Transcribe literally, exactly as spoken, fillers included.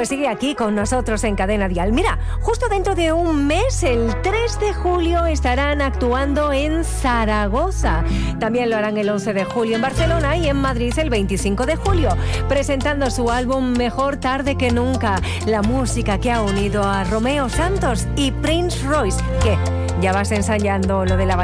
Pues sigue aquí con nosotros en Cadena Dial. Mira, justo dentro de un mes, el tres de julio, estarán actuando en Zaragoza. También lo harán el once de julio en Barcelona y en Madrid el veinticinco de julio, presentando su álbum Mejor tarde que nunca, la música que ha unido a Romeo Santos y Prince Royce. ¿Qué? ¿Ya vas ensayando lo de la